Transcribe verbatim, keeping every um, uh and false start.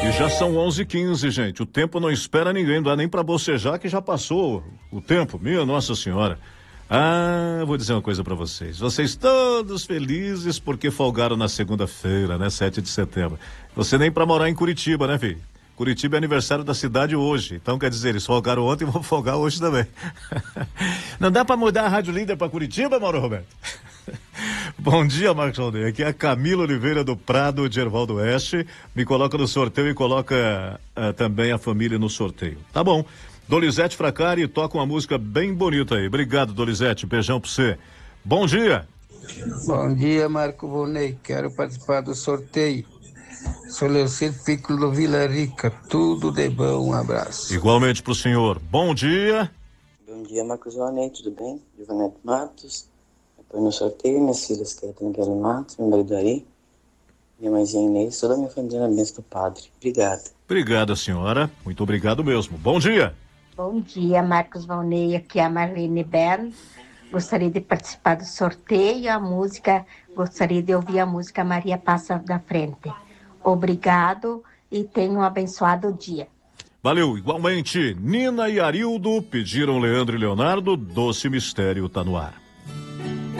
E já são onze e quinze, gente. O tempo não espera ninguém, não dá nem pra bocejar que já passou o tempo. Minha Nossa Senhora. Ah, vou dizer uma coisa pra vocês. Vocês todos felizes porque folgaram na segunda-feira, né? sete de setembro. Você nem pra morar em Curitiba, né, filho? Curitiba é aniversário da cidade hoje. Então, quer dizer, eles folgaram ontem e vão folgar hoje também. Não dá pra mudar a Rádio Líder pra Curitiba, Mauro Roberto? Bom dia, Marcos Aldeia. Aqui é a Camila Oliveira do Prado de Erval do Oeste. Me coloca no sorteio e coloca uh, também a família no sorteio. Tá bom. Dolizete Fracari toca uma música bem bonita aí. Obrigado, Dolizete. Beijão pra você. Bom dia. Bom dia, Marco Vonei. Quero participar do sorteio. Sou Leucir Piccolo do Vila Rica. Tudo de bom. Um abraço. Igualmente pro senhor. Bom dia. Bom dia, Marcos Vonei. Tudo bem? Giovanete Matos. Foi no sorteio, minhas filhas Kathleen Kelly Matos, meu marido Ari, minha mãezinha Inês, toda a minha família na bênção do Padre. Obrigado. Obrigado, senhora. Muito obrigado mesmo. Bom dia. Bom dia, Marcos Valnei. Aqui é a Marlene Bern. Gostaria de participar do sorteio. A música, gostaria de ouvir a música Maria Passa da Frente. Obrigado e tenha um abençoado dia. Valeu, igualmente. Nina e Arildo pediram Leandro e Leonardo, Doce Mistério tá no ar.